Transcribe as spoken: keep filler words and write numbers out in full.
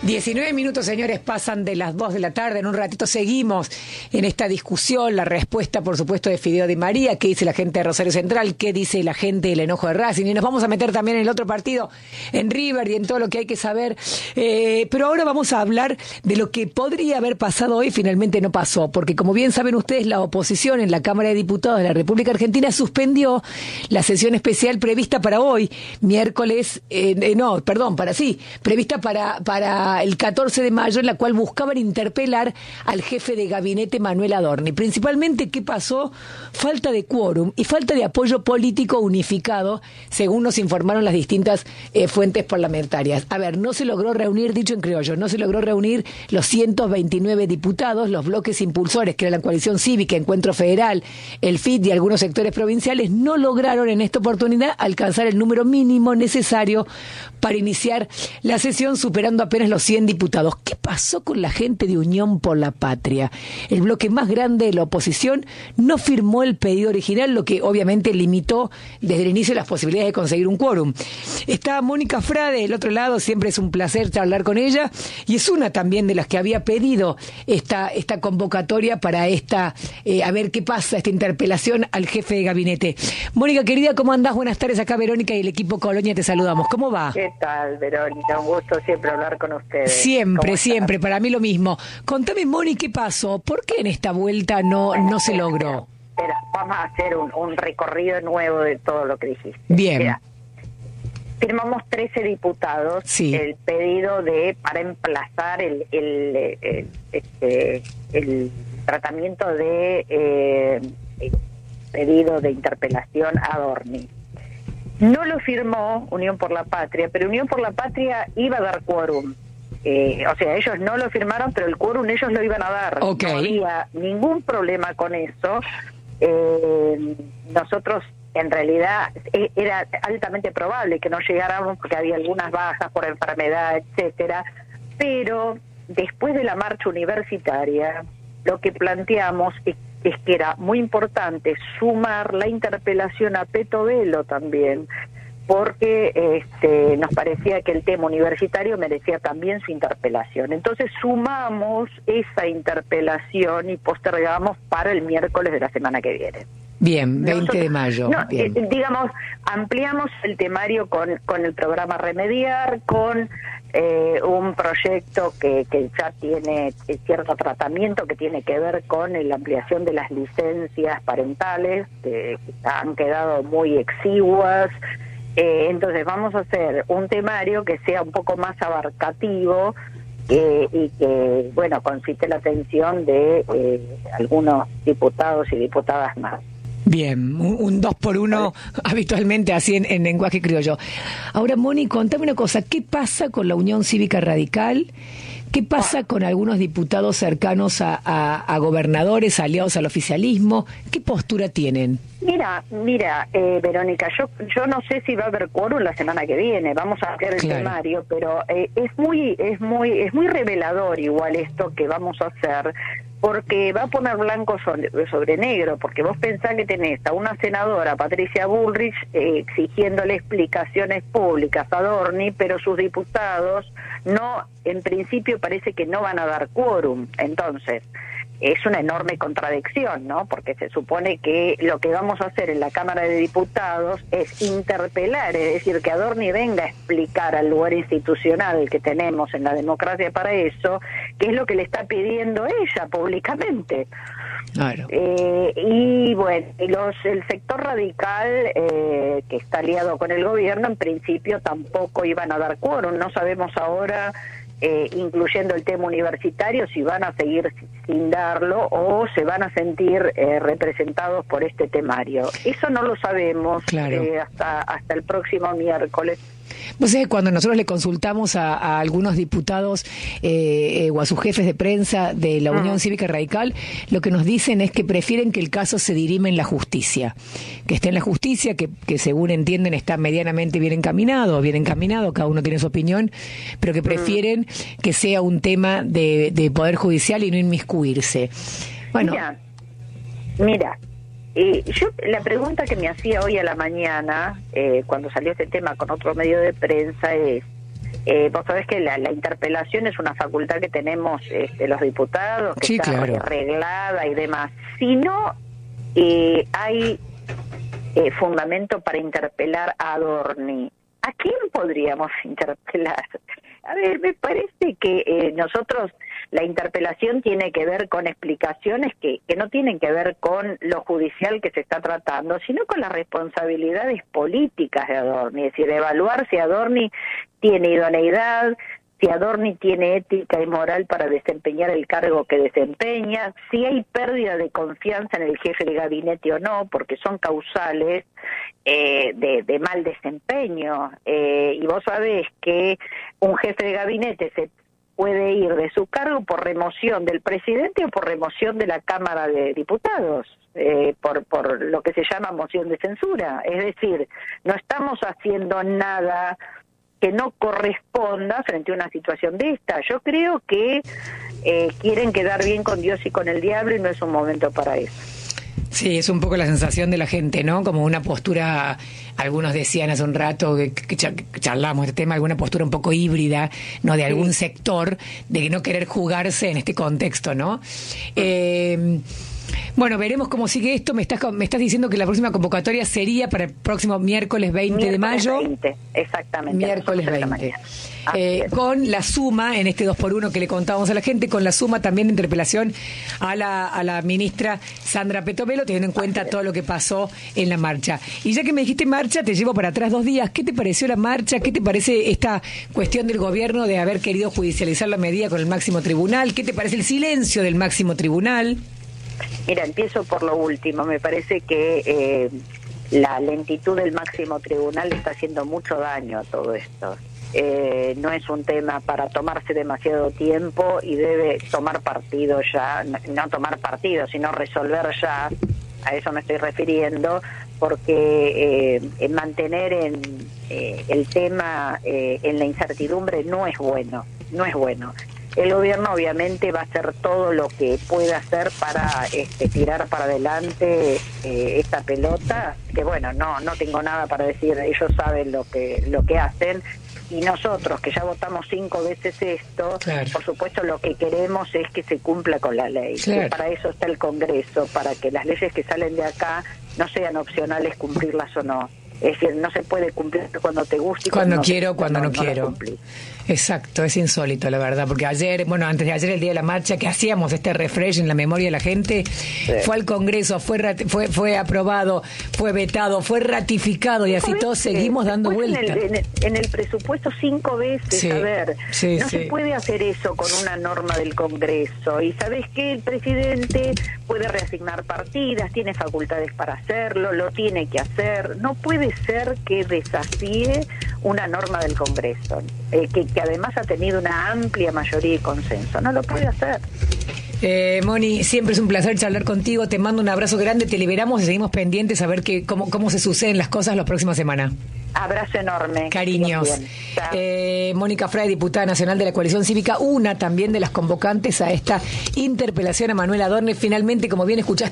diecinueve minutos, señores, pasan de las dos de la tarde. En un ratito seguimos en esta discusión. La respuesta, por supuesto, de Fideo Di María. ¿Qué dice la gente de Rosario Central? ¿Qué dice la gente del enojo de Racing? Y nos vamos a meter también en el otro partido, en River y en todo lo que hay que saber. Eh, pero ahora vamos a hablar de lo que podría haber pasado hoy, finalmente no pasó. Porque, como bien saben ustedes, la oposición en la Cámara de Diputados de la República Argentina suspendió la sesión especial prevista para hoy, miércoles, eh, eh, no, perdón, para sí, prevista para, para el catorce de mayo, en la cual buscaban interpelar al jefe de gabinete Manuel Adorni. Principalmente, ¿qué pasó? Falta de quórum y falta de apoyo político unificado, según nos informaron las distintas eh, fuentes parlamentarias. A ver, no se logró reunir, dicho en criollo, no se logró reunir los ciento veintinueve diputados, los bloques impulsores, que era la Coalición Cívica, Encuentro Federal, el F I T y algunos sectores provinciales, no lograron en esta oportunidad alcanzar el número mínimo necesario para iniciar la sesión, superando apenas los cien diputados. ¿Qué pasó con la gente de Unión por la Patria? El bloque más grande de la oposición no firmó el pedido original, lo que obviamente limitó desde el inicio las posibilidades de conseguir un quórum. Está Mónica Frade del otro lado, siempre es un placer charlar con ella, y es una también de las que había pedido esta, esta convocatoria para esta, eh, a ver qué pasa, esta interpelación al jefe de gabinete. Mónica, querida, ¿cómo andás? Buenas tardes, acá Verónica y el equipo Colonia te saludamos. ¿Cómo va? ¿Qué tal, Verónica? Un gusto siempre hablar con ustedes. Siempre, siempre, para mí lo mismo. Contame, Moni, ¿qué pasó? ¿Por qué en esta vuelta no, bueno, no se logró? Espera, vamos a hacer un, un recorrido nuevo de todo lo que dijiste. Bien. Mira, firmamos trece diputados sí. el pedido de para emplazar el el, el, este, el tratamiento de eh, el pedido de interpelación a Adorni. No lo firmó Unión por la Patria, pero Unión por la Patria iba a dar quórum. Eh, o sea, ellos no lo firmaron, pero el quórum ellos lo iban a dar. Okay. No había ningún problema con eso. Eh, nosotros, en realidad, eh, era altamente probable que no llegáramos porque había algunas bajas por enfermedad, etcétera. Pero después de la marcha universitaria, lo que planteamos es es que era muy importante sumar la interpelación a Peto Velo también, porque este, nos parecía que el tema universitario merecía también su interpelación. Entonces sumamos esa interpelación y postergamos para el miércoles de la semana que viene. Bien, veinte de mayo. No, Bien. Eh, digamos, ampliamos el temario con, con el programa Remediar, con eh, un proyecto que, que ya tiene cierto tratamiento que tiene que ver con la ampliación de las licencias parentales, que han quedado muy exiguas. Eh, entonces vamos a hacer un temario que sea un poco más abarcativo, Eh, y que, bueno, consiste la atención de eh, algunos diputados y diputadas más. Bien, un, un dos por uno habitualmente así en, en lenguaje criollo. Ahora, Moni, contame una cosa, ¿qué pasa con la Unión Cívica Radical? ¿Qué pasa con algunos diputados cercanos a, a, a gobernadores aliados al oficialismo? ¿Qué postura tienen? Mira, mira, eh, Verónica, yo yo no sé si va a haber quórum la semana que viene. Vamos a ver el claro. temario, pero eh, es muy es muy es muy revelador igual esto que vamos a hacer, porque va a poner blanco sobre, sobre negro, porque vos pensás que tenés a una senadora, Patricia Bullrich, eh, exigiéndole explicaciones públicas a Adorni, pero sus diputados no, en principio parece que no van a dar quórum. Entonces, es una enorme contradicción, ¿no? Porque se supone que lo que vamos a hacer en la Cámara de Diputados es interpelar, es decir, que Adorni venga a explicar al lugar institucional que tenemos en la democracia para eso, qué es lo que le está pidiendo ella públicamente. Claro. Eh, y bueno, los, el sector radical eh, que está aliado con el gobierno, en principio tampoco iban a dar quórum. No sabemos ahora, eh, incluyendo el tema universitario, si van a seguir sin darlo o se van a sentir eh, representados por este temario. Eso no lo sabemos claro. eh, hasta, hasta el próximo miércoles. Vos sabés, cuando nosotros le consultamos a, a algunos diputados eh, eh, o a sus jefes de prensa de la Unión mm. Cívica Radical, lo que nos dicen es que prefieren que el caso se dirime en la justicia, que esté en la justicia, que, que según entienden está medianamente bien encaminado, bien encaminado, cada uno tiene su opinión, pero que prefieren mm. que sea un tema de, de Poder Judicial y no inmiscuirse. Bueno, mira, mira. Eh, yo la pregunta que me hacía hoy a la mañana, eh, cuando salió este tema con otro medio de prensa, es Eh, vos sabés que la, la interpelación es una facultad que tenemos este, los diputados, que sí, está claro. arreglada y demás. Si no eh, hay eh, fundamento para interpelar a Adorni, ¿a quién podríamos interpelar? A ver, me parece que eh, nosotros, la interpelación tiene que ver con explicaciones que, que no tienen que ver con lo judicial que se está tratando, sino con las responsabilidades políticas de Adorni, es decir, evaluar si Adorni tiene idoneidad, si Adorni tiene ética y moral para desempeñar el cargo que desempeña, si hay pérdida de confianza en el jefe de gabinete o no, porque son causales eh, de, de mal desempeño. Eh, y vos sabés que un jefe de gabinete se puede ir de su cargo por remoción del presidente o por remoción de la Cámara de Diputados, eh, por, por lo que se llama moción de censura. Es decir, no estamos haciendo nada que no corresponda frente a una situación de esta. Yo creo que eh, quieren quedar bien con Dios y con el diablo y no es un momento para eso. Sí, es un poco la sensación de la gente, ¿no? Como una postura, algunos decían hace un rato que, que charlamos de este tema, alguna postura un poco híbrida, ¿no? De algún sí. sector, de no querer jugarse en este contexto, ¿no? Eh... Bueno, veremos cómo sigue esto. Me estás me estás diciendo que la próxima convocatoria sería para el próximo miércoles veinte miércoles de mayo. veinte, exactamente. Miércoles veinte. Eh, con la suma, en este dos por uno que le contábamos a la gente, con la suma también de interpelación a la, a la ministra Sandra Petomelo, teniendo en cuenta todo lo que pasó en la marcha. Y ya que me dijiste marcha, te llevo para atrás dos días. ¿Qué te pareció la marcha? ¿Qué te parece esta cuestión del gobierno de haber querido judicializar la medida con el máximo tribunal? ¿Qué te parece el silencio del máximo tribunal? Mira, empiezo por lo último. Me parece que eh, la lentitud del máximo tribunal está haciendo mucho daño a todo esto. Eh, no es un tema para tomarse demasiado tiempo y debe tomar partido ya, no, no tomar partido, sino resolver ya, a eso me estoy refiriendo, porque eh, mantener en, eh, el tema eh, en la incertidumbre no es bueno, no es bueno. El gobierno obviamente va a hacer todo lo que pueda hacer para este, tirar para adelante eh, esta pelota, que bueno, no no tengo nada para decir, ellos saben lo que lo que hacen, y nosotros que ya votamos cinco veces esto, claro. Por supuesto lo que queremos es que se cumpla con la ley, claro. Que para eso está el Congreso, para que las leyes que salen de acá no sean opcionales cumplirlas o no. Es decir, no se puede cumplir cuando te guste y cuando, cuando quiero, no, cuando no, no quiero. Exacto, es insólito, la verdad, porque ayer, bueno, antes de ayer, el día de la marcha, que hacíamos este refresh en la memoria de la gente, sí. Fue al Congreso, fue rati- fue fue aprobado, fue vetado, fue ratificado y así todos seguimos dando vueltas. En, en, en el presupuesto cinco veces, sí, a ver, sí, no sí. se puede hacer eso con una norma del Congreso. Y ¿sabes qué? El presidente puede reasignar partidas, tiene facultades para hacerlo, lo tiene que hacer. No puede ser que desafíe una norma del Congreso, eh, que, que además ha tenido una amplia mayoría y consenso. No lo puede hacer. Eh, Moni, siempre es un placer charlar contigo. Te mando un abrazo grande. Te liberamos y seguimos pendientes a ver qué, cómo, cómo se suceden las cosas las próximas semanas. Abrazo enorme. Cariños. Eh, Mónica Frey, diputada nacional de la Coalición Cívica, una también de las convocantes a esta interpelación a Manuel Adorni. Finalmente, como bien escuchaste,